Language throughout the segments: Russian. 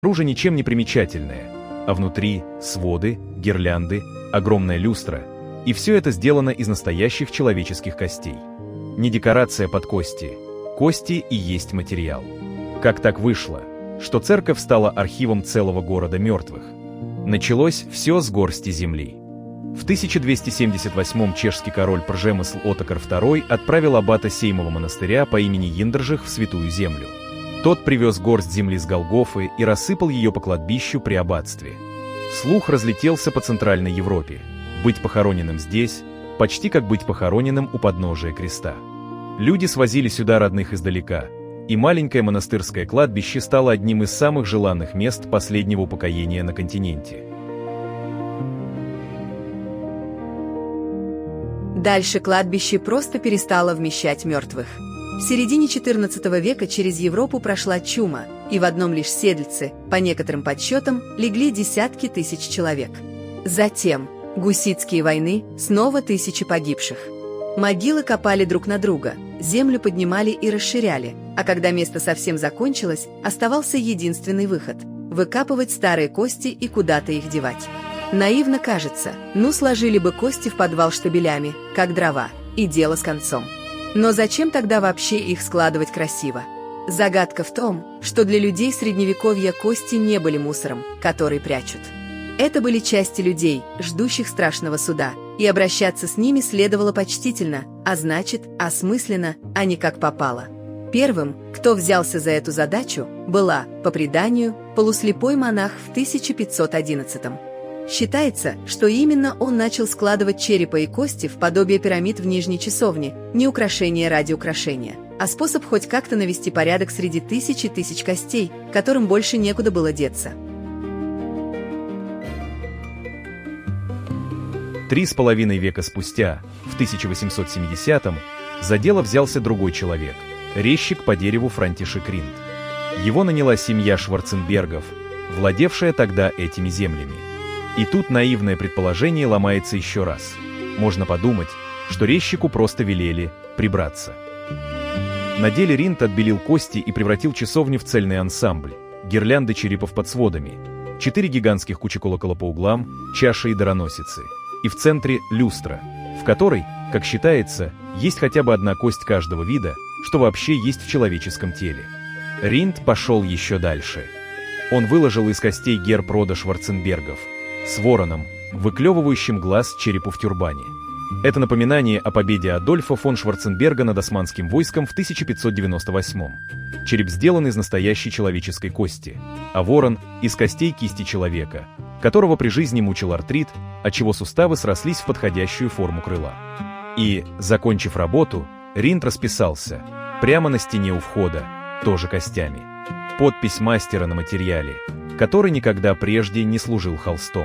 Снаружи ничем не примечательное, а внутри своды, гирлянды, огромная люстра, и все это сделано из настоящих человеческих костей. Не декорация под кости, кости и есть материал. Как так вышло, что церковь стала архивом целого города мертвых? Началось все с горсти земли. В 1278 чешский король Пржемысл Отокар II отправил аббата Сеймова монастыря по имени Йиндржих в Святую Землю. Тот привез горсть земли с Голгофы и рассыпал ее по кладбищу при аббатстве. Слух разлетелся по Центральной Европе. Быть похороненным здесь – почти как быть похороненным у подножия креста. Люди свозили сюда родных издалека, и маленькое монастырское кладбище стало одним из самых желанных мест последнего упокоения на континенте. Дальше кладбище просто перестало вмещать мертвых. В середине XIV века через Европу прошла чума, и в одном лишь Седльце, по некоторым подсчетам, легли десятки тысяч человек. Затем гуситские войны, снова тысячи погибших. Могилы копали друг на друга, землю поднимали и расширяли, а когда место совсем закончилось, оставался единственный выход – выкапывать старые кости и куда-то их девать. Наивно кажется, сложили бы кости в подвал штабелями, как дрова, и дело с концом. Но зачем тогда вообще их складывать красиво? Загадка в том, что для людей Средневековья кости не были мусором, который прячут. Это были части людей, ждущих страшного суда, и обращаться с ними следовало почтительно, а значит, осмысленно, а не как попало. Первым, кто взялся за эту задачу, была, по преданию, полуслепой монах в 1511-м. Считается, что именно он начал складывать черепа и кости в подобие пирамид в нижней часовне, не украшение ради украшения, а способ хоть как-то навести порядок среди тысяч и тысяч костей, которым больше некуда было деться. 3,5 века спустя, в 1870-м, за дело взялся другой человек – резчик по дереву Франтишек Ринд. Его наняла семья Шварценбергов, владевшая тогда этими землями. И тут наивное предположение ломается еще раз. Можно подумать, что резчику просто велели прибраться. На деле Ринд отбелил кости и превратил часовню в цельный ансамбль, гирлянды черепов под сводами, 4 гигантских кучи колокола по углам, чаши и дароносицы, и в центре люстра, в которой, как считается, есть хотя бы одна кость каждого вида, что вообще есть в человеческом теле. Ринд пошел еще дальше. Он выложил из костей герб рода Шварценбергов с вороном, выклевывающим глаз черепу в тюрбане. Это напоминание о победе Адольфа фон Шварценберга над османским войском в 1598-м. Череп сделан из настоящей человеческой кости, а ворон – из костей кисти человека, которого при жизни мучил артрит, отчего суставы срослись в подходящую форму крыла. И, закончив работу, Ринд расписался прямо на стене у входа, тоже костями. Подпись мастера на материале, который никогда прежде не служил холстом.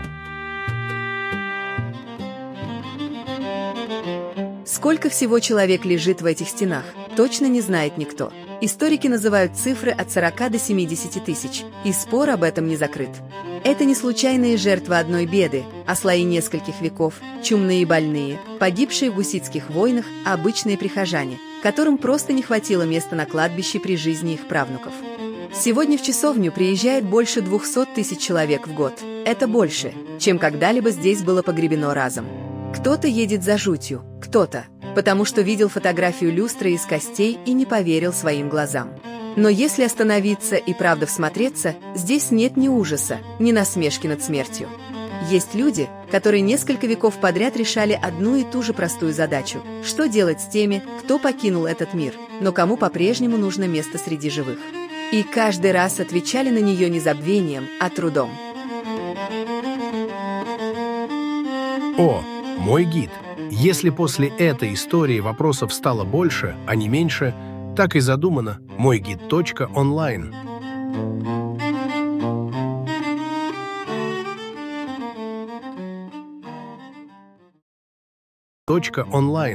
Сколько всего человек лежит в этих стенах, точно не знает никто. Историки называют цифры от 40 до 70 тысяч, и спор об этом не закрыт. Это не случайные жертвы одной беды, а слои нескольких веков, чумные и больные, погибшие в гуситских войнах, обычные прихожане, которым просто не хватило места на кладбище при жизни их правнуков. Сегодня в часовню приезжает больше 200 тысяч человек в год. Это больше, чем когда-либо здесь было погребено разом. Кто-то едет за жутью, кто-то, потому что видел фотографию люстры из костей и не поверил своим глазам. Но если остановиться и правда всмотреться, здесь нет ни ужаса, ни насмешки над смертью. Есть люди, которые несколько веков подряд решали одну и ту же простую задачу – что делать с теми, кто покинул этот мир, но кому по-прежнему нужно место среди живых. И каждый раз отвечали на нее не забвением, а трудом. О, мой гид! Если после этой истории вопросов стало больше, а не меньше, так и задумано мойгид.онлайн. .онлайн